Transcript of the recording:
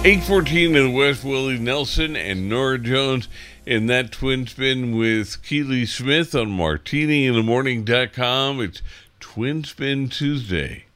8:14 in the West, Willie Nelson and Nora Jones in that twin spin with Keely Smith on MartiniInTheMorning.com. It's Twin Spin Tuesday.